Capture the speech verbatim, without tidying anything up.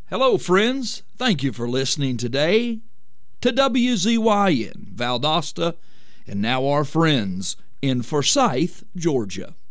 Hello, friends. Thank you for listening today to W Z Y N, Valdosta, and now our friends in Forsyth, Georgia.